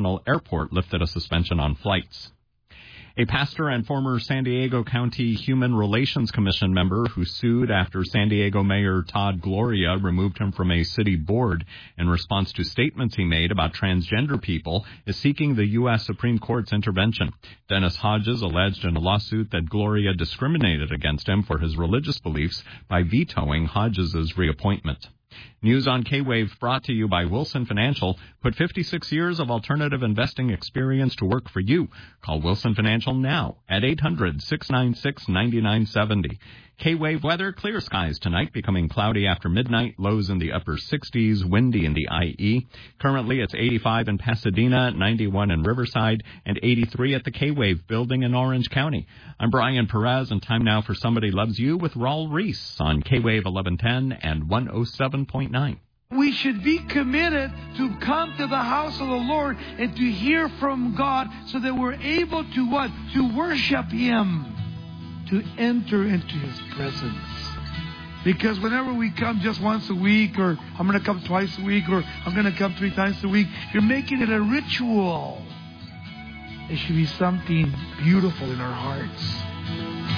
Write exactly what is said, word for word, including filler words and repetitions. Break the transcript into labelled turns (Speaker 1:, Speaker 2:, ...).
Speaker 1: International Airport lifted a suspension on flights. A pastor and former San Diego County Human Relations Commission member who sued after San Diego Mayor Todd Gloria removed him from a city board in response to statements he made about transgender people is seeking the U S Supreme Court's intervention. Dennis Hodges alleged in a lawsuit that Gloria discriminated against him for his religious beliefs by vetoing Hodges' reappointment. News on K-Wave brought to you by Wilson Financial. Put fifty-six years of alternative investing experience to work for you. Call Wilson Financial now at eight hundred, six nine six, nine nine seven zero. K-Wave weather, clear skies tonight, becoming cloudy after midnight, lows in the upper sixties, windy in the I E. Currently, it's eighty-five in Pasadena, ninety-one in Riverside, and eighty-three at the K-Wave building in Orange County. I'm Brian Perez, and time now for Somebody Loves You with Raul Reese on K-Wave eleven ten and one oh seven point nine.
Speaker 2: We should be committed to come to the house of the Lord and to hear from God so that we're able to what? To worship Him. To enter into His presence. Because whenever we come just once a week, or I'm going to come twice a week, or I'm going to come three times a week, you're making it a ritual. It should be something beautiful in our hearts.